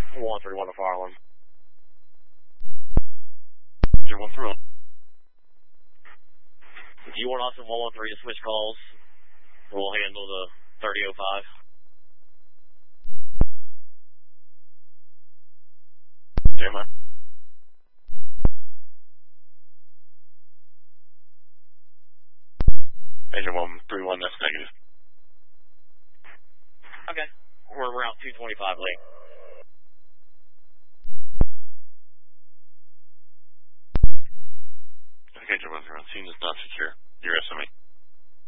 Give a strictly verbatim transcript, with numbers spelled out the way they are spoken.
one three one to fire alarm. zero one three one. If you want us in one one three to switch calls, we'll handle the thirty oh five. Stand by. Agent one three one, that's negative. Okay. We're route two twenty-five late. Okay, Agent one three one, scene is not secure. Your S M E.